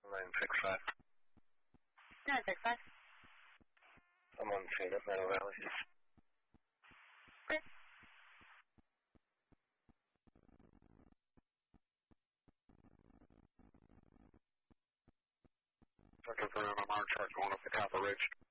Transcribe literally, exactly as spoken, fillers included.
nine six five. nine six five. I'm on scene at Meadow Valley. Okay. Looking for an M M R truck going up the top of Ridge.